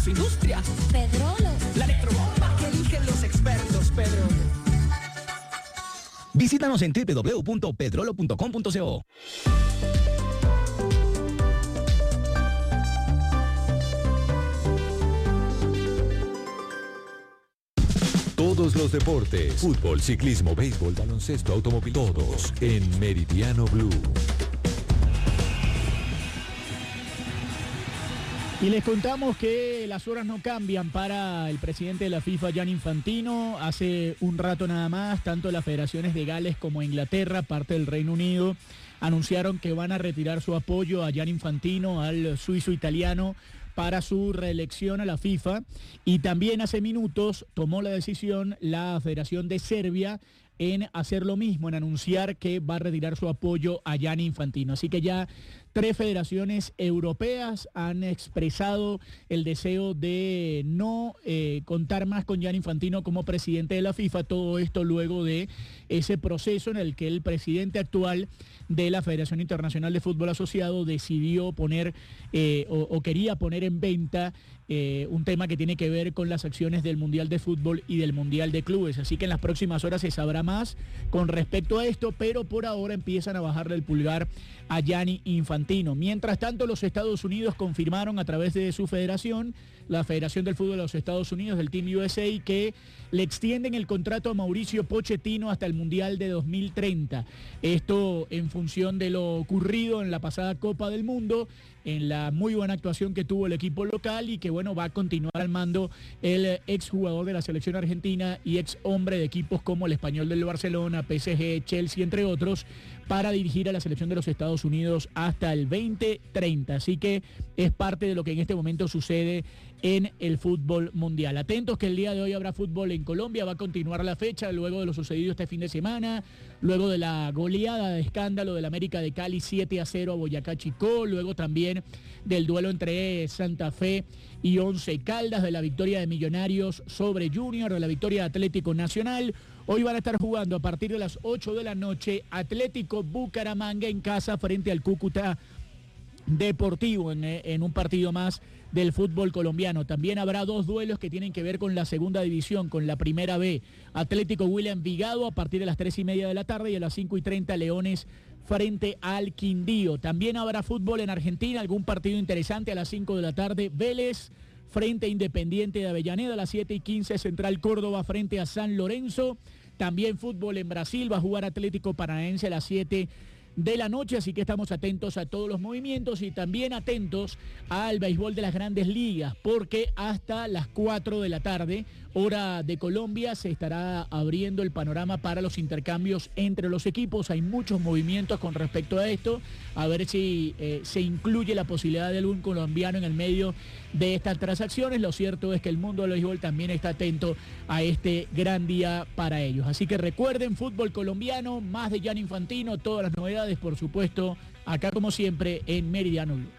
Su industria. Pedrolo. La electrobomba que eligen los expertos, Pedro. Visítanos en www.pedrolo.com.co. Todos los deportes, fútbol, ciclismo, béisbol, baloncesto, automóvil, todos en Meridiano Blue. Y les contamos que las horas no cambian para el presidente de la FIFA, Gianni Infantino. Hace un rato nada más, tanto las federaciones de Gales como Inglaterra, parte del Reino Unido, anunciaron que van a retirar su apoyo a Gianni Infantino, al suizo italiano, para su reelección a la FIFA. Y también hace minutos tomó la decisión la Federación de Serbia en hacer lo mismo, en anunciar que va a retirar su apoyo a Gianni Infantino. Así que ya 3 federaciones europeas han expresado el deseo de no contar más con Gianni Infantino como presidente de la FIFA. Todo esto luego de ese proceso en el que el presidente actual de la Federación Internacional de Fútbol Asociado decidió poner o quería poner en venta un tema que tiene que ver con las acciones del Mundial de Fútbol y del Mundial de Clubes. Así que en las próximas horas se sabrá más con respecto a esto, pero por ahora empiezan a bajarle el pulgar a Gianni Infantino. Mientras tanto, los Estados Unidos confirmaron a través de su federación, la Federación del Fútbol de los Estados Unidos, del Team USA, que le extienden el contrato a Mauricio Pochettino hasta el Mundial de 2030. Esto en función de lo ocurrido en la pasada Copa del Mundo, en la muy buena actuación que tuvo el equipo local y que bueno, va a continuar al mando el exjugador de la selección argentina y ex hombre de equipos como el Español del Barcelona, PSG, Chelsea, entre otros, para dirigir a la selección de los Estados Unidos hasta el 2030. Así que es parte de lo que en este momento sucede en el fútbol mundial. Atentos que el día de hoy habrá fútbol en Colombia, va a continuar la fecha luego de lo sucedido este fin de semana, luego de la goleada de escándalo del América de Cali 7-0 a Boyacá Chicó, luego también del duelo entre Santa Fe y Once Caldas, de la victoria de Millonarios sobre Junior, de la victoria de Atlético Nacional. Hoy van a estar jugando a partir de las 8 de la noche Atlético Bucaramanga en casa frente al Cúcuta Deportivo en un partido más del fútbol colombiano. También habrá 2 duelos que tienen que ver con la segunda división, con la primera B. Atlético Huila Envigado a partir de las 3:30 de la tarde y a las 5:30 Leones frente al Quindío. También habrá fútbol en Argentina, algún partido interesante a las 5 de la tarde. Vélez frente a Independiente de Avellaneda a las 7:15. Central Córdoba frente a San Lorenzo. También fútbol en Brasil, va a jugar Atlético Paranaense a las 7 de la noche, así que estamos atentos a todos los movimientos y también atentos al béisbol de las Grandes Ligas, porque hasta las 4 de la tarde, hora de Colombia, se estará abriendo el panorama para los intercambios entre los equipos. Hay muchos movimientos con respecto a esto, a ver si se incluye la posibilidad de algún colombiano en el medio de estas transacciones. Lo cierto es que el mundo del béisbol también está atento a este gran día para ellos. Así que recuerden, fútbol colombiano, más de Gianni Infantino, todas las novedades, por supuesto, acá como siempre en Meridiano Blue.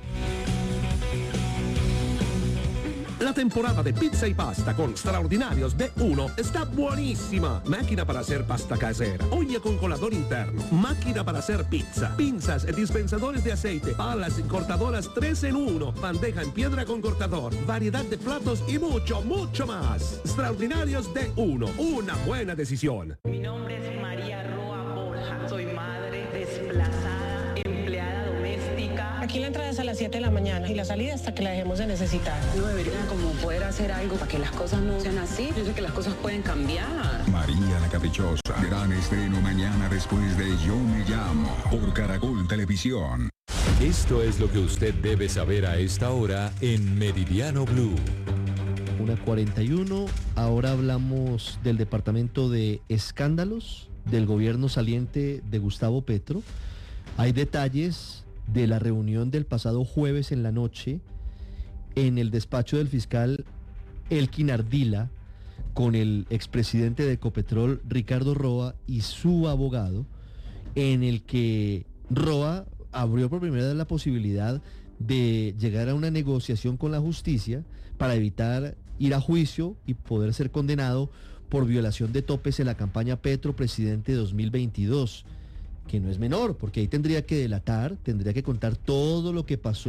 La temporada de pizza y pasta con Extraordinarios D1 está buenísima. Máquina para hacer pasta casera, olla con colador interno, máquina para hacer pizza, pinzas, dispensadores de aceite, palas y cortadoras 3 en 1, bandeja en piedra con cortador, variedad de platos y mucho, mucho más. Extraordinarios D1, una buena decisión. Mi nombre es María Roa Borja, soy madre desplazada, empleada doméstica. Aquí la entrada es a las 7 de la mañana y la salida hasta que la dejemos de necesitar. No deberían como poder hacer algo para que las cosas no sean así. Yo sé que las cosas pueden cambiar. María la Caprichosa, gran estreno mañana después de Yo Me Llamo, por Caracol Televisión. Esto es lo que usted debe saber a esta hora en Meridiano Blue. 1:41, ahora hablamos del departamento de escándalos del gobierno saliente de Gustavo Petro. Hay detalles de la reunión del pasado jueves en la noche en el despacho del fiscal Elkin Ardila con el expresidente de Ecopetrol Ricardo Roa y su abogado, en el que Roa abrió por primera vez la posibilidad de llegar a una negociación con la justicia para evitar ir a juicio y poder ser condenado por violación de topes en la campaña Petro Presidente 2022, que no es menor, porque ahí tendría que delatar, tendría que contar todo lo que pasó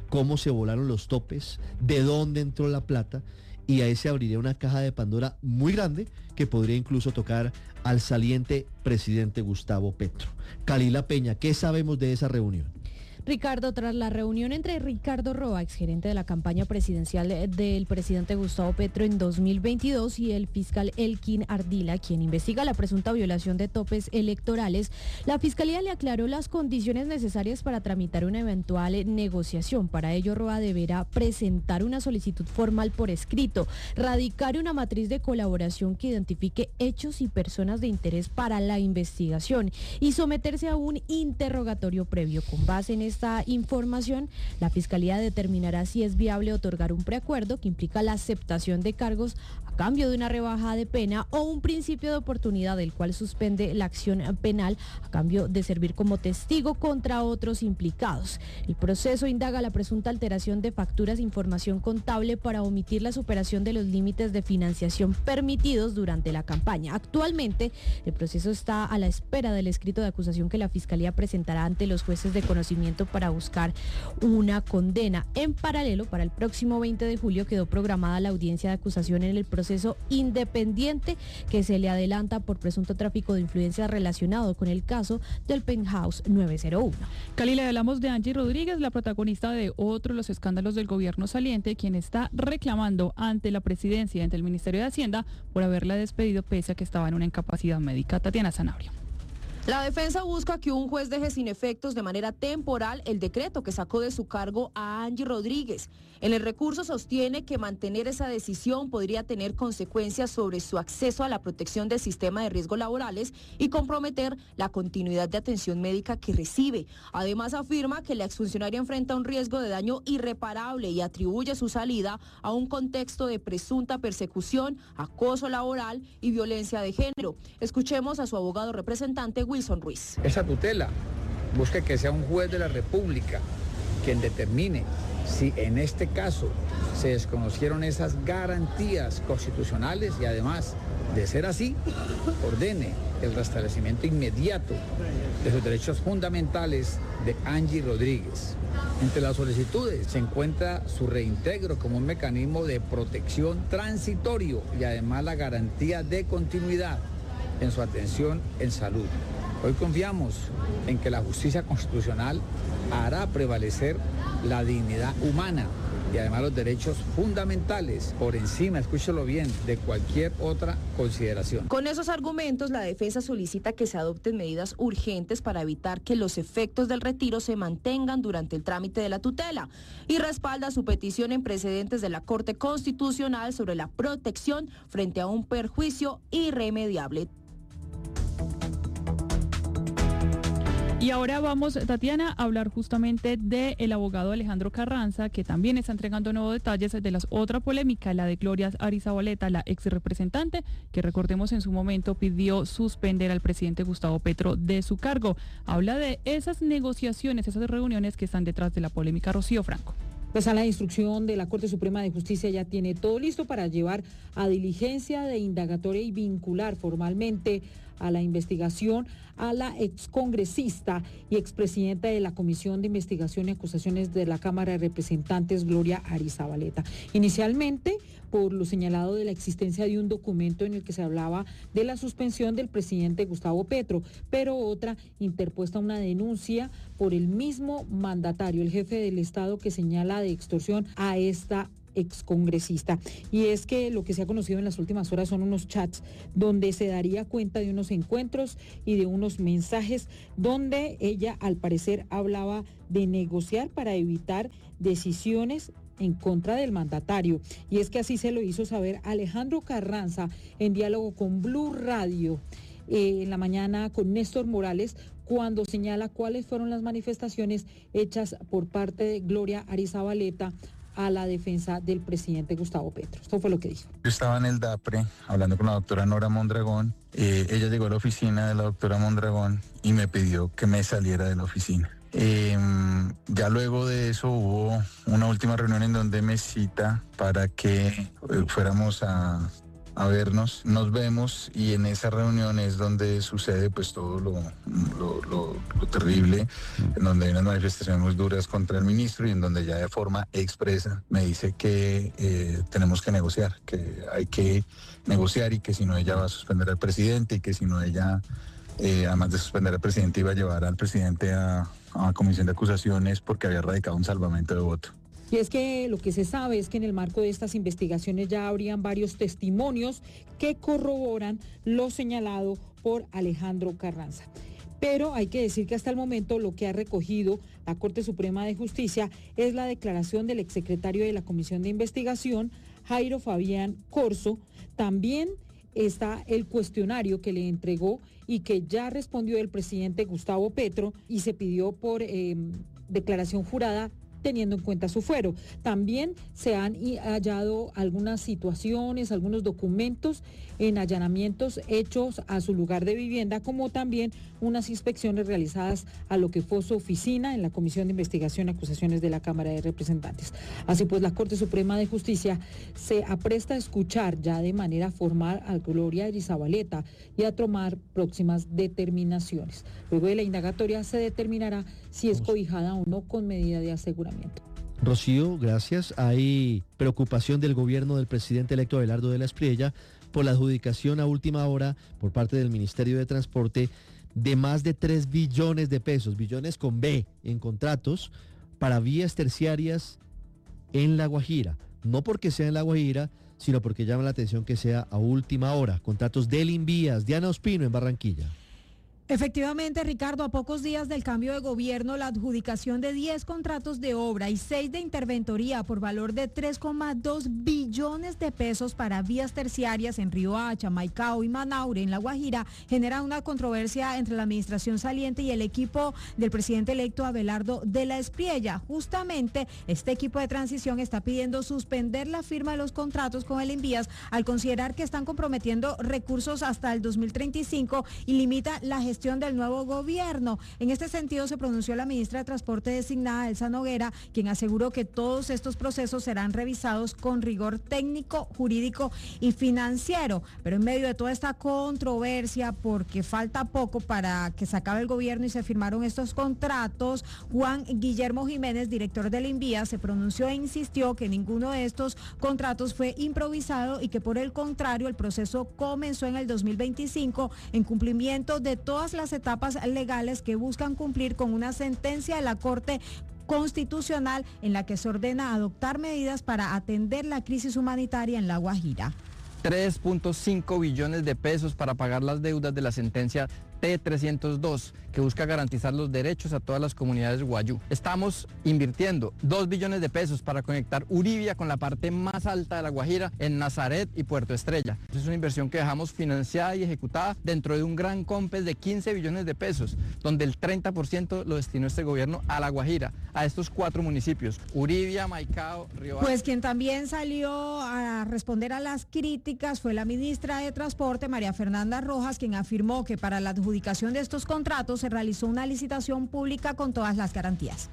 cómo se volaron los topes, de dónde entró la plata, y ahí se abriría una caja de Pandora muy grande que podría incluso tocar al saliente presidente Gustavo Petro. Kalila Peña, ¿qué sabemos de esa reunión? Ricardo, tras la reunión entre Ricardo Roa, exgerente de la campaña presidencial del presidente Gustavo Petro en 2022, y el fiscal Elkin Ardila, quien investiga la presunta violación de topes electorales, la Fiscalía le aclaró las condiciones necesarias para tramitar una eventual negociación. Para ello, Roa deberá presentar una solicitud formal por escrito, radicar una matriz de colaboración que identifique hechos y personas de interés para la investigación y someterse a un interrogatorio previo. Con base en esta información, la Fiscalía determinará si es viable otorgar un preacuerdo que implica la aceptación de cargos a cambio de una rebaja de pena o un principio de oportunidad, el cual suspende la acción penal a cambio de servir como testigo contra otros implicados. El proceso indaga la presunta alteración de facturas e información contable para omitir la superación de los límites de financiación permitidos durante la campaña. Actualmente, el proceso está a la espera del escrito de acusación que la Fiscalía presentará ante los jueces de conocimiento para buscar una condena. En paralelo, para el próximo 20 de julio quedó programada la audiencia de acusación en el proceso independiente que se le adelanta por presunto tráfico de influencias relacionado con el caso del Penthouse 901. Cali, le hablamos de Angie Rodríguez, la protagonista de otro de los escándalos del gobierno saliente, quien está reclamando ante la presidencia y ante el Ministerio de Hacienda por haberla despedido pese a que estaba en una incapacidad médica. Tatiana Zanabria. La defensa busca que un juez deje sin efectos de manera temporal el decreto que sacó de su cargo a Angie Rodríguez. En el recurso sostiene que mantener esa decisión podría tener consecuencias sobre su acceso a la protección del sistema de riesgos laborales y comprometer la continuidad de atención médica que recibe. Además, afirma que la exfuncionaria enfrenta un riesgo de daño irreparable y atribuye su salida a un contexto de presunta persecución, acoso laboral y violencia de género. Escuchemos a su abogado representante, Wilson Ruiz. Esa tutela busca que sea un juez de la República quien determine si en este caso se desconocieron esas garantías constitucionales y además, de ser así, ordene el restablecimiento inmediato de los derechos fundamentales de Angie Rodríguez. Entre las solicitudes se encuentra su reintegro como un mecanismo de protección transitorio y además la garantía de continuidad en su atención en salud. Hoy confiamos en que la justicia constitucional hará prevalecer la dignidad humana y además los derechos fundamentales por encima, escúchelo bien, de cualquier otra consideración. Con esos argumentos, la defensa solicita que se adopten medidas urgentes para evitar que los efectos del retiro se mantengan durante el trámite de la tutela y respalda su petición en precedentes de la Corte Constitucional sobre la protección frente a un perjuicio irremediable. Y ahora vamos, Tatiana, a hablar justamente del abogado Alejandro Carranza, que también está entregando nuevos detalles de la otra polémica, la de Gloria Arizabaleta, la ex representante, que recordemos en su momento pidió suspender al presidente Gustavo Petro de su cargo. Habla de esas negociaciones, esas reuniones que están detrás de la polémica. Rocío Franco. La sala de instrucción de la Corte Suprema de Justicia ya tiene todo listo para llevar a diligencia de indagatoria y vincular formalmente a la investigación a la excongresista y expresidenta de la Comisión de Investigación y Acusaciones de la Cámara de Representantes, Gloria Arizabaleta. Inicialmente, por lo señalado de la existencia de un documento en el que se hablaba de la suspensión del presidente Gustavo Petro, pero otra interpuesta una denuncia por el mismo mandatario, el jefe del Estado, que señala de extorsión a esta excongresista. Y es que lo que se ha conocido en las últimas horas son unos chats donde se daría cuenta de unos encuentros y de unos mensajes donde ella al parecer hablaba de negociar para evitar decisiones en contra del mandatario. Y es que así se lo hizo saber Alejandro Carranza en diálogo con Blue Radio en la mañana con Néstor Morales, cuando señala cuáles fueron las manifestaciones hechas por parte de Gloria Arizabaleta a la defensa del presidente Gustavo Petro. Esto fue lo que dijo. Yo estaba en el DAPRE hablando con la doctora Nora Mondragón. Ella llegó a la oficina de la doctora Mondragón y me pidió que me saliera de la oficina. Ya luego de eso hubo una última reunión en donde me cita para que fuéramos a a vernos, nos vemos y en esa reunión es donde sucede pues todo lo terrible, en donde hay unas manifestaciones muy duras contra el ministro y en donde ya de forma expresa me dice que tenemos que negociar, que hay que negociar y que si no ella va a suspender al presidente y que si no ella, además de suspender al presidente, iba a llevar al presidente a comisión de acusaciones porque había radicado un salvamento de voto. Y es que lo que se sabe es que en el marco de estas investigaciones ya habrían varios testimonios que corroboran lo señalado por Alejandro Carranza. Pero hay que decir que hasta el momento lo que ha recogido la Corte Suprema de Justicia es la declaración del exsecretario de la Comisión de Investigación, Jairo Fabián Corzo. También está el cuestionario que le entregó y que ya respondió el presidente Gustavo Petro y se pidió por declaración jurada teniendo en cuenta su fuero. También se han hallado algunas situaciones, algunos documentos en allanamientos hechos a su lugar de vivienda, como también unas inspecciones realizadas a lo que fue su oficina en la Comisión de Investigación y Acusaciones de la Cámara de Representantes. Así pues, la Corte Suprema de Justicia se apresta a escuchar ya de manera formal a Gloria Arizabaleta y a tomar próximas determinaciones. Luego de la indagatoria se determinará si es cobijada o no con medida de aseguramiento. Rocío, gracias. Hay preocupación del gobierno del presidente electo Abelardo de la Espriella por la adjudicación a última hora por parte del Ministerio de Transporte de más de 3 billones de pesos, billones con B, en contratos para vías terciarias en La Guajira. No porque sea en La Guajira, sino porque llama la atención que sea a última hora. Contratos del Invías. Diana Ospino en Barranquilla. Efectivamente, Ricardo, a pocos días del cambio de gobierno, la adjudicación de 10 contratos de obra y 6 de interventoría por valor de 3,2 billones de pesos para vías terciarias en Riohacha, Maicao y Manaure, en La Guajira, genera una controversia entre la administración saliente y el equipo del presidente electo Abelardo de la Espriella. Justamente, este equipo de transición está pidiendo suspender la firma de los contratos con el Invías al considerar que están comprometiendo recursos hasta el 2035 y limita la gestión del nuevo gobierno. En este sentido se pronunció la ministra de Transporte designada, Elsa Noguera, quien aseguró que todos estos procesos serán revisados con rigor técnico, jurídico y financiero. Pero en medio de toda esta controversia, porque falta poco para que se acabe el gobierno y se firmaron estos contratos, Juan Guillermo Jiménez, director del Invías, se pronunció e insistió que ninguno de estos contratos fue improvisado y que por el contrario el proceso comenzó en el 2025 en cumplimiento de todas las etapas legales que buscan cumplir con una sentencia de la Corte Constitucional en la que se ordena adoptar medidas para atender la crisis humanitaria en La Guajira. 3.5 billones de pesos para pagar las deudas de la sentencia T-302, que busca garantizar los derechos a todas las comunidades guayú. Estamos invirtiendo 2 billones de pesos para conectar Uribia con la parte más alta de La Guajira en Nazaret y Puerto Estrella. Es una inversión que dejamos financiada y ejecutada dentro de un gran COMPES de 15 billones de pesos, donde el 30% lo destinó este gobierno a La Guajira, a estos 4 municipios, Uribia, Maicao, Riohacha. Pues quien también salió a responder a las críticas fue la ministra de Transporte, María Fernanda Rojas, quien afirmó que para la adjudicación de estos contratos se realizó una licitación pública con todas las garantías.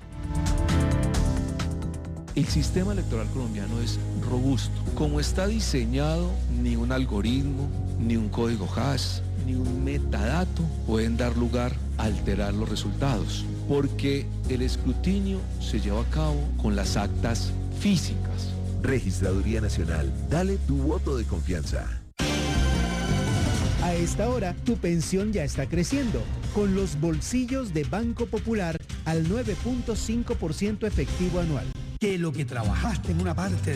El sistema electoral colombiano es robusto. Como está diseñado, ni un algoritmo, ni un código hash, ni un metadato pueden dar lugar a alterar los resultados, porque el escrutinio se lleva a cabo con las actas físicas. Registraduría Nacional, dale tu voto de confianza. A esta hora, tu pensión ya está creciendo, con los bolsillos de Banco Popular al 9.5% efectivo anual. Que lo que trabajaste en una parte